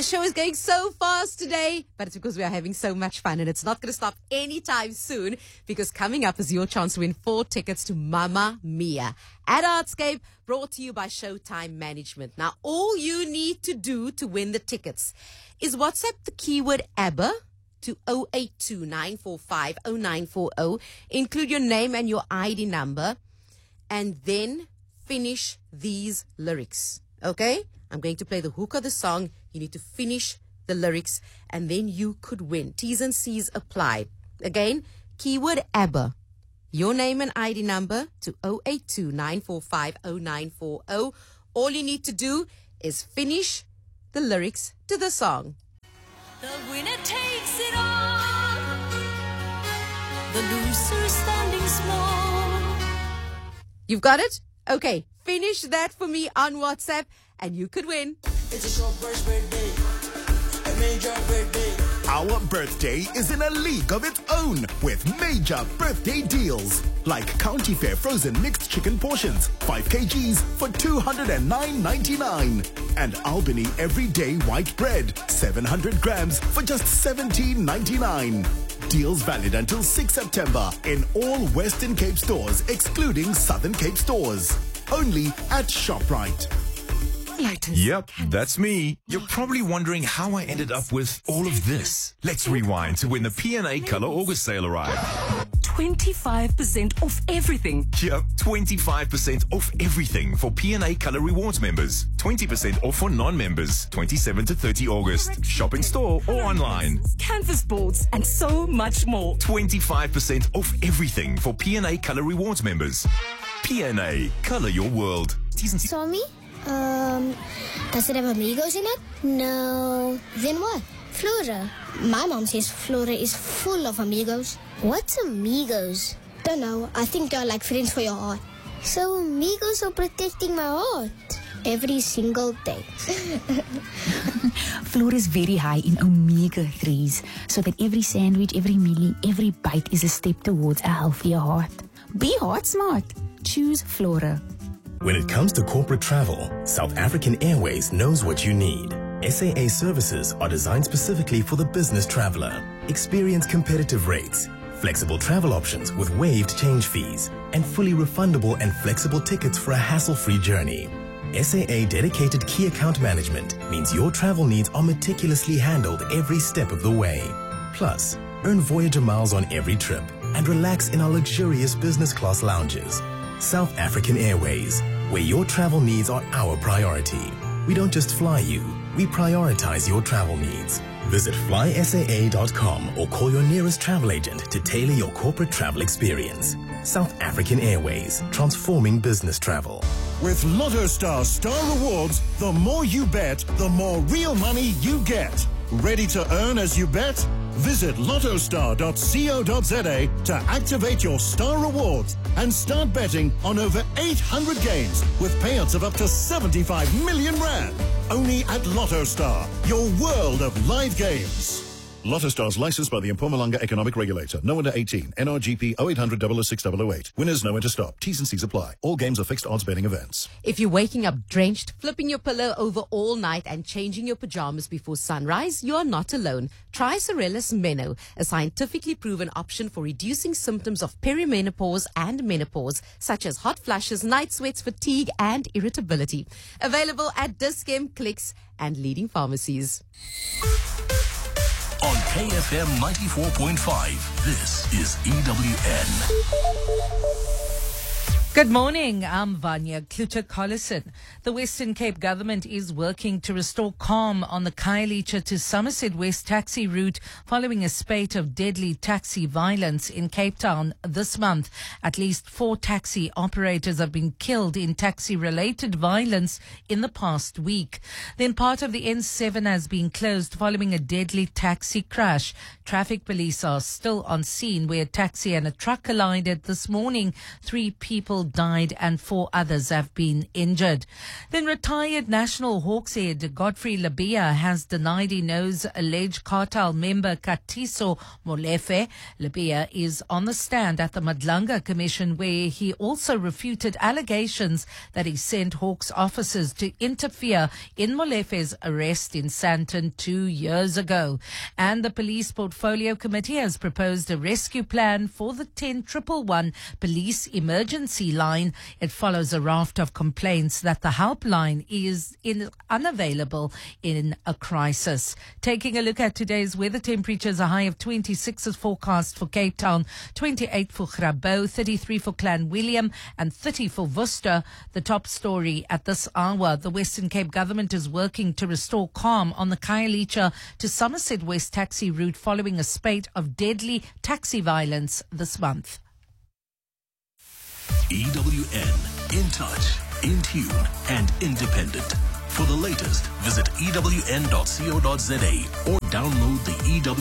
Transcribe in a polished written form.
The show is going so fast today, but it's because we are having so much fun, and it's not going to stop anytime soon, because coming up is your chance to win 4 tickets to Mamma Mia at Artscape, brought to you by Showtime Management. Now, all you need to do to win the tickets is WhatsApp the keyword ABBA to 082 945 0940. Include your name and your ID number, and then finish these lyrics. Okay? I'm going to play the hook of the song. You need to finish the lyrics, and then you could win. T's and C's apply. Again, keyword ABBA, your name and ID number to 082 945 0940. All you need to do is finish the lyrics to the song. The winner takes it all. The loser standing small. You've got it? Okay, finish that for me on WhatsApp, and you could win. It's a short birthday, a major birthday. Our birthday is in a league of its own with major birthday deals. Like County Fair frozen mixed chicken portions, 5 kgs for $209.99. And Albany everyday white bread, 700 grams for just $17.99. Deals valid until 6 September in all Western Cape stores, excluding Southern Cape stores. Only at ShopRite. Yep, that's me. You're probably wondering how I ended up with all of this. Let's rewind to when the P&A Color August sale arrived. 25% off everything. Yep, 25% off everything for P&A Color Rewards members. 20% off for non-members. 27 to 30 August. Shop in store or online. Canvas boards and so much more. 25% off everything for P&A Color Rewards members. P&A, color your world. T's and C's. Tommy? Does it have amigos in it? No. Then what? Flora. My mom says Flora is full of amigos. What's amigos? Don't know. I think they're like friends for your heart. So amigos are protecting my heart every single day. Flora is very high in omega-3s, so that every sandwich, every mealie, every bite is a step towards a healthier heart. Be heart smart. Choose Flora. When it comes to corporate travel, South African Airways knows what you need. SAA services are designed specifically for the business traveler. Experience competitive rates, flexible travel options with waived change fees, and fully refundable and flexible tickets for a hassle-free journey. SAA dedicated key account management means your travel needs are meticulously handled every step of the way. Plus, earn Voyager miles on every trip and relax in our luxurious business class lounges. South African Airways, where your travel needs are our priority. We don't just fly you, we prioritize your travel needs. Visit flysaa.com or call your nearest travel agent to tailor your corporate travel experience. South African Airways, transforming business travel. With LottoStar Star Rewards, the more you bet, the more real money you get. Ready to earn as you bet? Visit lottostar.co.za to activate your Star Rewards and start betting on over 800 games with payouts of up to 75 million rand. Only at LottoStar, your world of live games. LottoStar is licensed by the Mpumalanga Economic Regulator. No under 18. NRGP 0800 006 008. Winners know when to stop. T's and C's apply. All games are fixed odds betting events. If you're waking up drenched, flipping your pillow over all night, and changing your pajamas before sunrise, you're not alone. Try Sorellis Meno, a scientifically proven option for reducing symptoms of perimenopause and menopause, such as hot flushes, night sweats, fatigue, and irritability. Available at Dis-Chem, Clicks, and leading pharmacies. On KFM 94.5, this is EWN. Good morning, I'm Vanya Kluter-Collison. The Western Cape government is working to restore calm on the Khayelitsha to Somerset West taxi route following a spate of deadly taxi violence in Cape Town this month. At least 4 taxi operators have been killed in taxi-related violence in the past week. Then part of the N7 has been closed following a deadly taxi crash. Traffic police are still on scene where a taxi and a truck collided this morning. 3 people people died and 4 others have been injured. Then retired National Hawks head Godfrey Labia has denied he knows alleged cartel member Katiso Molefe. Labia is on the stand at the Madlanga Commission, where he also refuted allegations that he sent Hawks officers to interfere in Molefe's arrest in Sandton 2 years ago. And the Police Portfolio Committee has proposed a rescue plan for the 10111 police emergency line. It follows a raft of complaints that the helpline is unavailable in a crisis. Taking a look at today's weather temperatures, a high of 26 is forecast for Cape Town, 28 for Grabouw, 33 for Clanwilliam and 30 for Worcester. The top story at this hour, the Western Cape government is working to restore calm on the Khayelitsha to Somerset West taxi route following a spate of deadly taxi violence this month. EWN, in touch, in tune and independent. For the latest, visit ewn.co.za or download the EWN